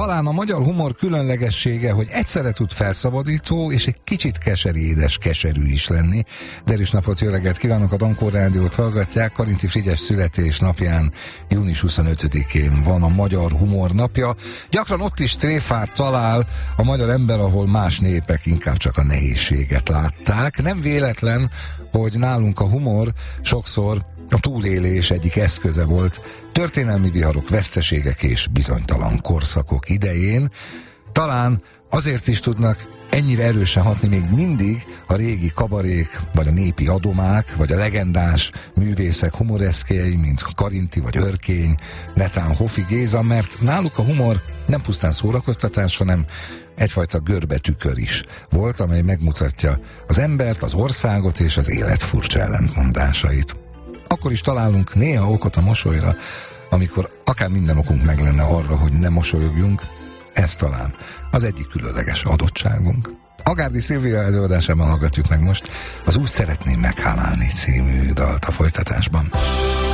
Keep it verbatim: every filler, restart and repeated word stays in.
Talán a magyar humor különlegessége, hogy egyszerre tud felszabadító és egy kicsit keserédes, keserű is lenni. Derűs napot, jó reggelt kívánok, a Dankó Rádiót hallgatják. Karinti Frigyes születésnapján, június huszonötödikén van a Magyar Humor Napja. Gyakran ott is tréfát talál a magyar ember, ahol más népek inkább csak a nehézséget látták. Nem véletlen, hogy nálunk a humor sokszor a túlélés egyik eszköze volt történelmi viharok, veszteségek és bizonytalan korszakok idején. Talán azért is tudnak ennyire erősen hatni még mindig a régi kabarék, vagy a népi adomák, vagy a legendás művészek humoreszkéjei, mint Karinti vagy Örkény, netán Hofi Géza, mert náluk a humor nem pusztán szórakoztatás, hanem egyfajta görbetükör is volt, amely megmutatja az embert, az országot és az élet furcsa ellentmondásait. Akkor is találunk néha okot a mosolyra, amikor akár minden okunk meg lenne arra, hogy ne mosolyogjunk. Ez talán az egyik különleges adottságunk. Agárdi Szilvia előadásában hallgatjuk meg most az Úgy szeretném meghálálni című dalt a folytatásban.